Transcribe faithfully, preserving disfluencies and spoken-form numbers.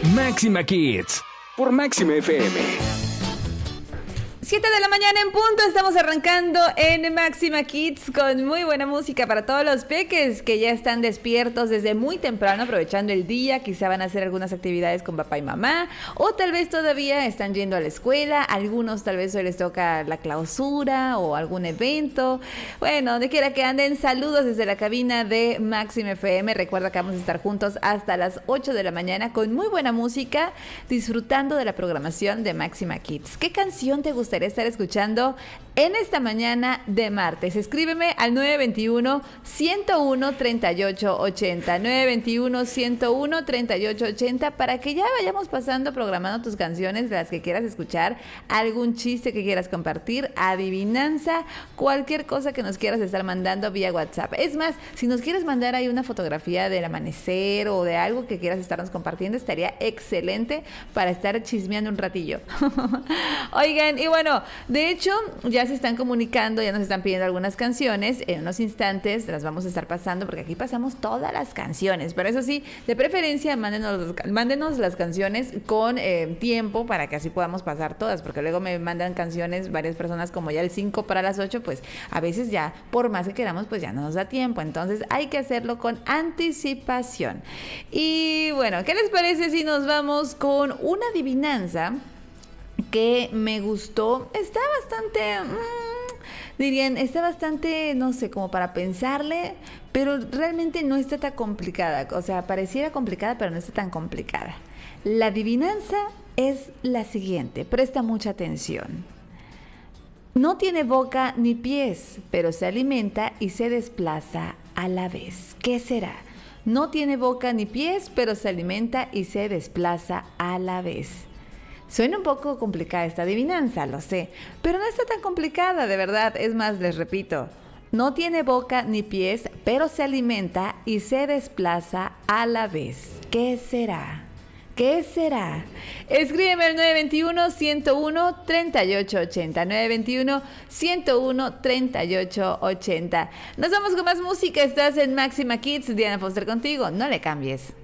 Máxima Kids por Máxima F M. siete de la mañana en punto, estamos arrancando en Máxima Kids con muy buena música para todos los peques que ya están despiertos desde muy temprano, aprovechando el día. Quizá van a hacer algunas actividades con papá y mamá, o tal vez todavía están yendo a la escuela. Algunos tal vez hoy les toca la clausura o algún evento. Bueno, donde quiera que anden, saludos desde la cabina de Máxima F M. Recuerda que vamos a estar juntos hasta las ocho de la mañana con muy buena música, disfrutando de la programación de Máxima Kids. ¿Qué canción te gustaría estar escuchando en esta mañana de martes? Escríbeme al nueve dos uno, uno uno uno, tres ocho ocho cero, nueve dos uno, uno uno uno, tres ocho ocho cero, para que ya vayamos pasando, programando tus canciones, las que quieras escuchar, algún chiste que quieras compartir, adivinanza, cualquier cosa que nos quieras estar mandando vía WhatsApp. Es más, si nos quieres mandar ahí una fotografía del amanecer o de algo que quieras estarnos compartiendo, estaría excelente para estar chismeando un ratillo. Oigan, y bueno, de hecho, ya se están comunicando, ya nos están pidiendo algunas canciones. En unos instantes las vamos a estar pasando, porque aquí pasamos todas las canciones. Pero eso sí, de preferencia, mándenos, mándenos las canciones con eh, tiempo, para que así podamos pasar todas. Porque luego me mandan canciones varias personas como ya el cinco para las ocho, pues a veces ya, por más que queramos, pues ya no nos da tiempo. Entonces hay que hacerlo con anticipación. Y bueno, ¿qué les parece si nos vamos con una adivinanza que me gustó? Está bastante, mmm, dirían, está bastante, no sé, como para pensarle, pero realmente no está tan complicada. O sea, pareciera complicada, pero no está tan complicada. La adivinanza es la siguiente, presta mucha atención. No tiene boca ni pies, pero se alimenta y se desplaza a la vez. ¿Qué será? No tiene boca ni pies, pero se alimenta y se desplaza a la vez. Suena un poco complicada esta adivinanza, lo sé, pero no está tan complicada, de verdad. Es más, les repito, no tiene boca ni pies, pero se alimenta y se desplaza a la vez. ¿Qué será? ¿Qué será? Escríbeme al nueve dos uno, uno uno, tres ocho ocho cero, nueve dos uno, uno uno, tres ocho ocho cero. Nos vamos con más música. Estás en Máxima Kids, Diana Foster contigo, no le cambies.